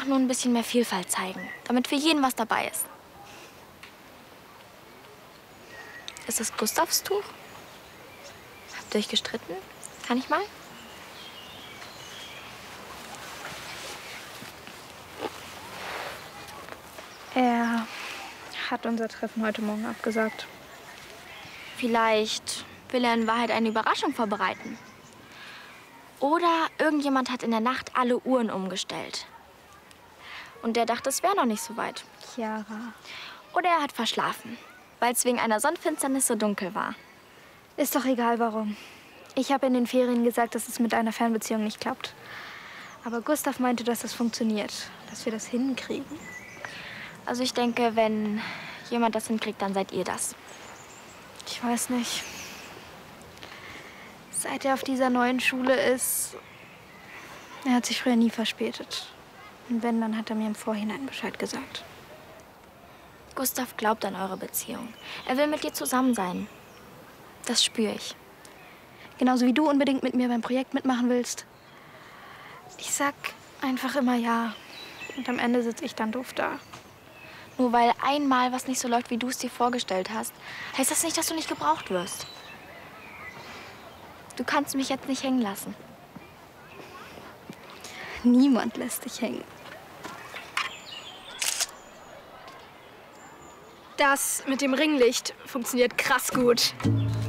einfach nur ein bisschen mehr Vielfalt zeigen, damit für jeden was dabei ist. Ist das Gustavs Tuch? Habt ihr euch gestritten? Kann ich mal? Er hat unser Treffen heute Morgen abgesagt. Vielleicht will er in Wahrheit eine Überraschung vorbereiten. Oder irgendjemand hat in der Nacht alle Uhren umgestellt. Und der dachte, es wäre noch nicht so weit. Chiara. Oder er hat verschlafen, weil es wegen einer Sonnenfinsternis so dunkel war. Ist doch egal, warum. Ich habe in den Ferien gesagt, dass es mit einer Fernbeziehung nicht klappt. Aber Gustav meinte, dass das funktioniert, dass wir das hinkriegen. Also ich denke, wenn jemand das hinkriegt, dann seid ihr das. Ich weiß nicht. Seit er auf dieser neuen Schule ist, er hat sich früher nie verspätet. Und wenn, dann hat er mir im Vorhinein Bescheid gesagt. Gustav glaubt an eure Beziehung. Er will mit dir zusammen sein. Das spüre ich. Genauso wie du unbedingt mit mir beim Projekt mitmachen willst. Ich sag einfach immer ja. Und am Ende sitze ich dann doof da. Nur weil einmal was nicht so läuft, wie du es dir vorgestellt hast, heißt das nicht, dass du nicht gebraucht wirst. Du kannst mich jetzt nicht hängen lassen. Niemand lässt dich hängen. Das mit dem Ringlicht funktioniert krass gut.